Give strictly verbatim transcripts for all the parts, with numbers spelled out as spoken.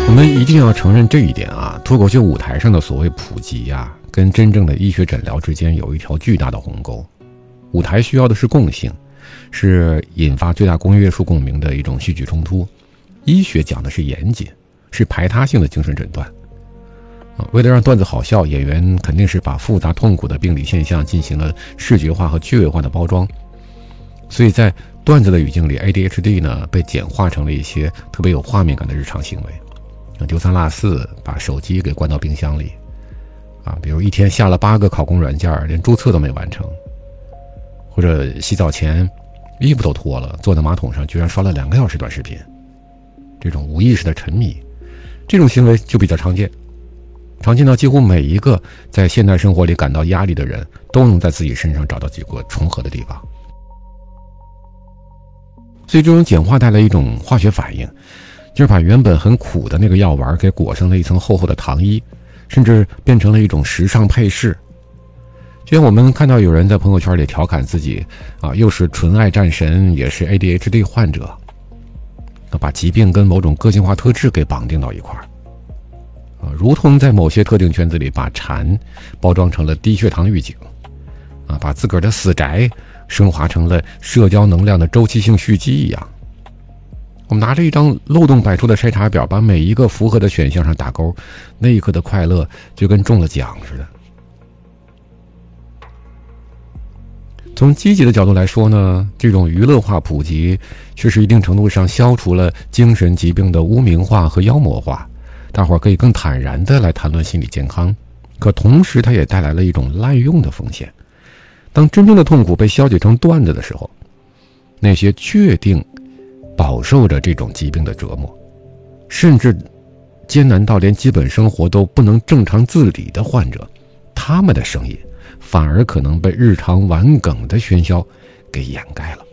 我们一定要承认这一点啊，脱口秀舞台上的所谓普及呀、啊，跟真正的医学诊疗之间有一条巨大的鸿沟。舞台需要的是共性，是引发最大公约数共鸣的一种戏剧冲突。医学讲的是严谨，是排他性的精神诊断。为了让段子好笑，演员肯定是把复杂痛苦的病理现象进行了视觉化和趣味化的包装。所以在段子的语境里 ，A D H D 呢被简化成了一些特别有画面感的日常行为。丢三落四把手机给关到冰箱里啊，比如一天下了八个考公软件，连注册都没完成，或者洗澡前衣服都脱了，坐在马桶上居然刷了两个小时短视频，这种无意识的沉迷，这种行为就比较常见，常见到几乎每一个在现代生活里感到压力的人都能在自己身上找到几个重合的地方。所以这种简化带来一种化学反应，就是把原本很苦的那个药丸给裹上了一层厚厚的糖衣，甚至变成了一种时尚配饰。就像我们看到有人在朋友圈里调侃自己啊，又是纯爱战神，也是 A D H D 患者，把疾病跟某种个性化特质给绑定到一块儿啊，如同在某些特定圈子里把禅包装成了低血糖预警啊，把自个儿的死宅升华成了社交能量的周期性蓄积一样。我们拿着一张漏洞百出的筛查表，把每一个符合的选项上打勾，那一刻的快乐就跟中了奖似的。从积极的角度来说呢，这种娱乐化普及确实一定程度上消除了精神疾病的污名化和妖魔化，大伙儿可以更坦然地来谈论心理健康。可同时它也带来了一种滥用的风险。当真正的痛苦被消解成段子的时候，那些确定饱受着这种疾病的折磨，甚至艰难到连基本生活都不能正常自理的患者，他们的声音反而可能被日常玩梗的喧嚣给掩盖了。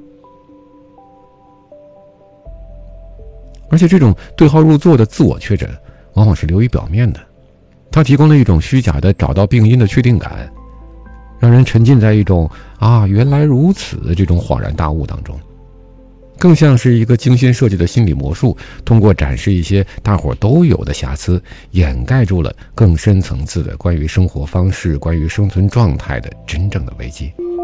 而且这种对号入座的自我确诊往往是流于表面的，它提供了一种虚假的找到病因的确定感，让人沉浸在一种啊原来如此这种恍然大悟当中，更像是一个精心设计的心理魔术，通过展示一些大伙都有的瑕疵，掩盖住了更深层次的关于生活方式、关于生存状态的真正的危机。